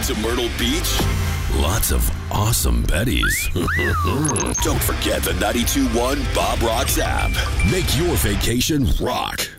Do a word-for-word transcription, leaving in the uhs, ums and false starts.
to Myrtle Beach? Lots of awesome Betties. Don't forget the ninety-two point one Bob Rocks app. Make your vacation rock.